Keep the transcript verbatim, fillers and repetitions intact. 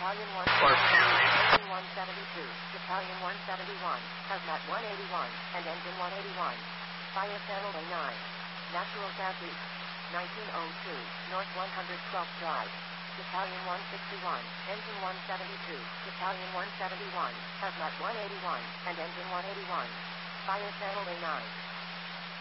Battalion one, Or family. Engine one seventy-two, Battalion one seventy-one, Hazmat one eighty-one, and Engine one eighty-one. Fire Channel A nine. Natural gas leak. nineteen oh two, North one hundred twelfth Drive. Battalion one sixty-one, Engine one seventy-two, Battalion one seventy-one, Hazmat one eighty-one, and Engine one eighty-one. Fire Channel A nine.